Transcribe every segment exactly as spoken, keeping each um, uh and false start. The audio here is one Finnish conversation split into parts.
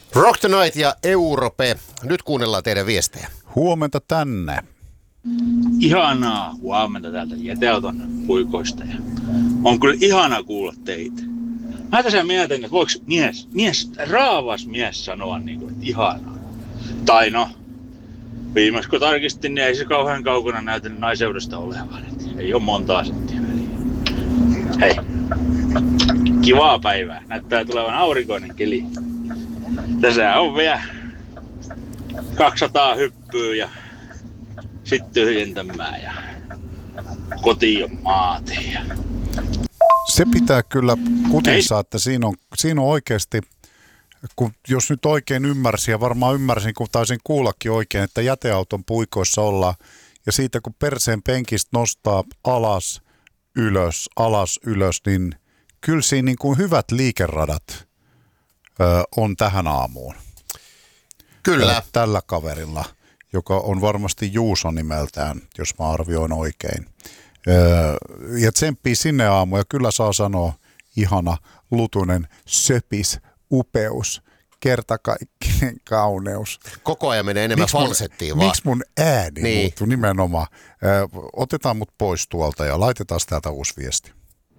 Rock the Night ja Europe. Nyt kuunnellaan teidän viestejä. Huomenta tänne. Ihanaa huomenta täältä Jäteauton puikoista. Ja on kyllä ihana kuulla teitä. Mä tässä mietin, että voiko mies, mies, raavas mies sanoa niin kuin, että ihanaa. Tai no, viimeksi kun tarkistin, niin ei se kauhean kaukana näytänyt naiseudesta olevan. Et ei ole montaa senttiä väliä. Hei, kivaa päivää. Näyttää tulevan aurinkoinen keli. Tässä on vielä kaksisataa hyppyä ja sitten tyhjentämään ja kotiin on maatiin. Ja... Se pitää kyllä kutinsa, että siinä on, siinä on oikeasti, kun, jos nyt oikein ymmärsin ja varmaan ymmärsin, kun taisin kuullakin oikein, että Jäteauton puikoissa ollaan ja siitä kun perseen penkistä nostaa alas, ylös, alas, ylös, niin kyllä siinä niin kuin hyvät liikeradat ö, on tähän aamuun. Kyllä. Ja tällä kaverilla, joka on varmasti Juuso nimeltään, jos mä arvioin oikein. Öö, ja tsemppii sinne aamu ja kyllä saa sanoa ihana, lutunen, söpis, upeus, kertakaikkinen kauneus. Koko ajan menee enemmän Miks mun, falsettiin vaan. Miksi mun ääni niin. muuttuu nimenomaan? Öö, otetaan mut pois tuolta ja laitetaan täältä uusi viesti.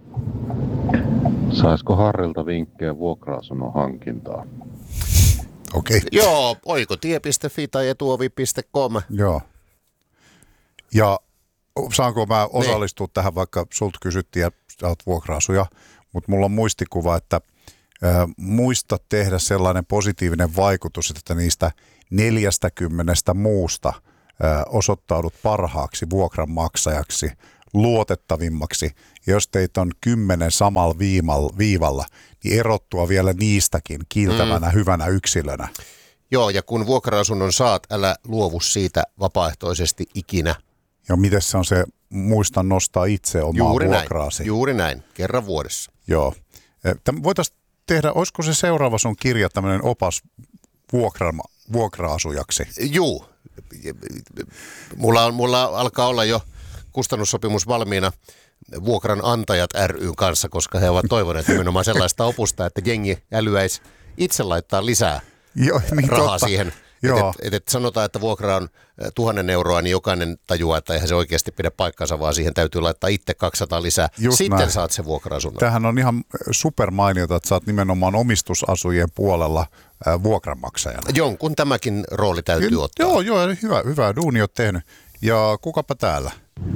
Saisiko Harrilta vinkkejä vuokra-asunnon hankintaa? Okei. Okay. Joo, oikotie piste fi tai etuovi piste com. Joo. Ja saanko mä osallistua ne. tähän, vaikka sulta kysyttiin ja sä oot vuokra-asuja, mutta mulla on muistikuva, että ä, muista tehdä sellainen positiivinen vaikutus, että niistä neljästäkymmenestä muusta ä, osoittaudut parhaaksi vuokranmaksajaksi, luotettavimmaksi. Ja jos teitä on kymmenen samalla viivalla, niin erottua vielä niistäkin kiiltävänä mm. hyvänä yksilönä. Joo, ja kun vuokra-asunnon saat, älä luovu siitä vapaaehtoisesti ikinä. Ja miten se on se, muista nostaa itse omaa juuri vuokraasi. Näin, juuri näin, kerran vuodessa. Joo. Voitaisiin tehdä, olisiko se seuraava sun kirja tämmöinen opas vuokra, vuokra-asujaksi? Juu. Mulla, on, mulla alkaa olla jo kustannussopimus valmiina vuokranantajat ry:n kanssa, koska he ovat toivoneet nimenomaan sellaista opusta, että jengi älyäisi itse laittaa lisää Joo, niin rahaa totta. siihen. Että et, et sanotaan, että vuokra on tuhannen euroa, niin jokainen tajuaa, että eihän se oikeasti pidä paikkansa, vaan siihen täytyy laittaa itse kaksisataa lisää. Just Sitten näin. Saat se vuokra-asunnon. Tämähän on ihan supermainiota, että sä oot nimenomaan omistusasujien puolella ää, vuokranmaksajana. Jonkun tämäkin rooli täytyy ja, ottaa. Joo, joo, hyvä, hyvä duuni oot tehnyt. Ja kukapa täällä?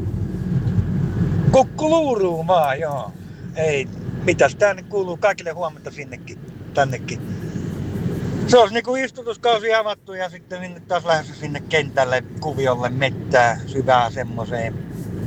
Kukkuluuruu vaan, joo. Ei, mitäs tää nyt kuuluu kaikille huomenta sinnekin, tännekin. Se olisi niinku istutuskausi avattu ja sitten minne taas lähdössä sinne kentälle, kuviolle, mettää, syvää semmoseen.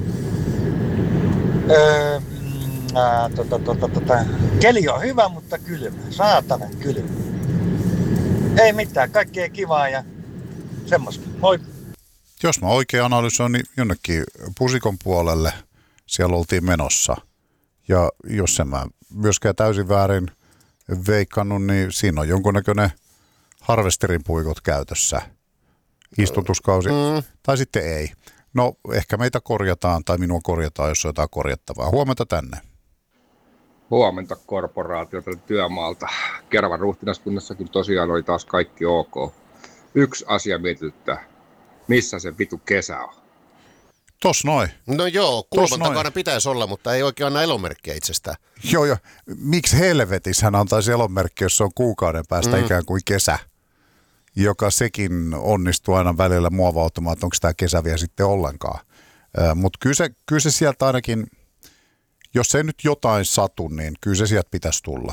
Öö, ää, tota, tota, tota. Keli on hyvä, mutta kylmä. Saatana kylmä. Ei mitään, kaikkea kivaa ja semmoista. Moi! Jos mä oikein analysoin, niin jonnekin Pusikon puolelle siellä oltiin menossa. Ja jos en mä myöskään täysin väärin veikannut, niin siinä on jonkunnäköinen harvesterin puikot käytössä. Istutuskausi. Mm. Tai sitten ei. No ehkä meitä korjataan tai minua korjataan, jos on jotain korjattavaa. Huomenta tänne. Huomenta korporaatiota työmaalta. Keravan ruhtinaskunnassakin tosiaan oli taas kaikki ok. Yksi asia mietityttää. Missä se vitu kesä on? Tos noin. No joo, kulman takana pitäisi olla, mutta ei oikein anna elomerkkiä itsestään. Joo, joo. Miksi helvetissä hän antaisi elomerkkiä, jos se on kuukauden päästä mm. ikään kuin kesä? Joka sekin onnistuu aina välillä muovautumaan, että onko tämä kesä vielä sitten ollenkaan. Mutta kyllä se, kyllä se sieltä ainakin, jos ei nyt jotain satu, niin kyllä se sieltä pitäisi tulla.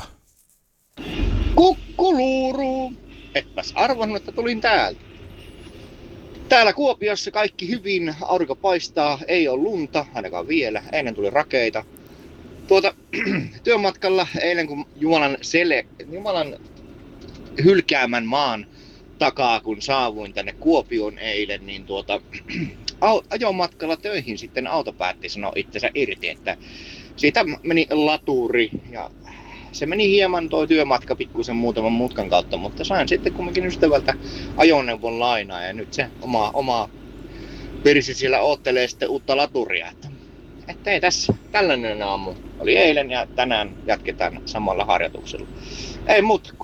Kukkuluuru! Etpäs arvannut, että tulin täältä. Täällä Kuopiossa kaikki hyvin, aurinko paistaa, ei ole lunta, ainakaan vielä, ennen tuli rakeita. Tuota, työmatkalla eilen kun Jumalan, sele, Jumalan hylkäämän maan takaa, kun saavuin tänne Kuopioon eilen, niin tuota, ajomatkalla töihin sitten auto päätti sanoa itsensä irti, että siitä meni laturi ja se meni hieman toi työmatka pikkusen muutaman mutkan kautta, mutta sain sitten kumminkin ystävältä ajoneuvon lainaa ja nyt se oma, oma persi siellä oottelee sitten uutta laturia. Että, että ei tässä, tällainen aamu oli eilen ja tänään jatketaan samalla harjoituksella. Ei muuta kuin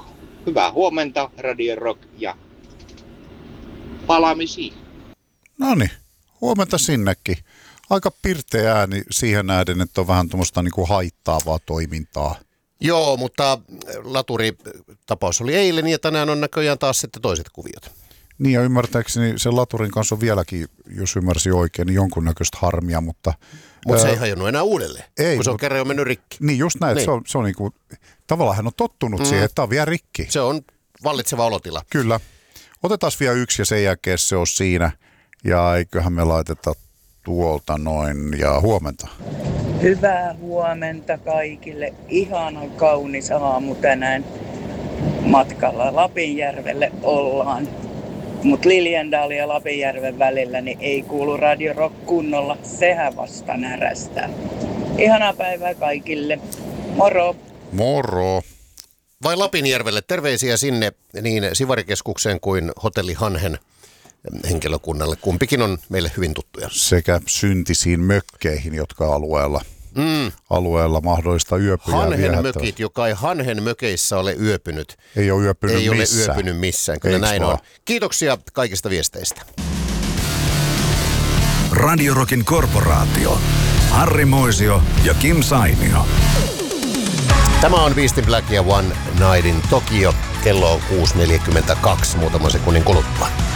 Hyvää huomenta, Radio Rock, ja palaamisiin. No niin, huomenta sinnekin. Aika pirteä ääni siihen nähden, että on vähän tuommoista niinku haittaavaa toimintaa. Joo, mutta laturitapaus oli eilen ja tänään on näköjään taas sitten toiset kuviot. Niin ja ymmärtääkseni sen laturin kanssa on vieläkin, jos ymmärsin oikein, niin jonkunnäköistä harmia, mutta... Mutta se ei hajonnut enää uudelleen, ei, kun se on mut, kerran jo mennyt rikki. Niin just näin, niin. se on, se on niinku, tavallaan hän on tottunut mm. siihen, että tämä on vielä rikki. Se on vallitseva olotila. Kyllä. Otetaan vielä yksi ja sen jälkeen se on siinä. Ja eiköhän me laiteta tuolta noin ja huomenta. Hyvää huomenta kaikille. Ihana kaunis aamu tänään. Matkalla Lapinjärvelle ollaan. Mutta Liljendalin ja Lapinjärven välillä niin ei kuulu Radio Rock kunnolla. Sehän vasta närästää. Ihanaa päivää kaikille. Moro. Moro. Vai Lapinjärvelle. Terveisiä sinne niin Sivarikeskukseen kuin Hotelli Hanhen henkilökunnalle. Kumpikin on meille hyvin tuttuja. Sekä syntisiin mökkeihin, jotka alueella, mm. alueella mahdollista yöpyjää Hanhen mökit, joka ei Hanhen mökeissä ole yöpynyt. Ei ole yöpynyt ei missään. Ei ole yöpynyt missään. Kyllä Eiks näin vaan? On. Kiitoksia kaikista viesteistä. Radio Rockin korporaatio. Harri Moisio ja Kim Sainio. Tämä on Beast in Black ja One Night in Tokyo. Kello on kuusi neljäkymmentäkaksi muutaman sekunnin kuluttua.